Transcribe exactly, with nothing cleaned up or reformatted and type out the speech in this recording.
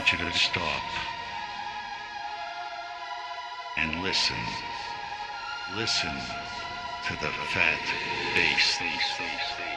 want you to stop and listen. Listen to the fat bass.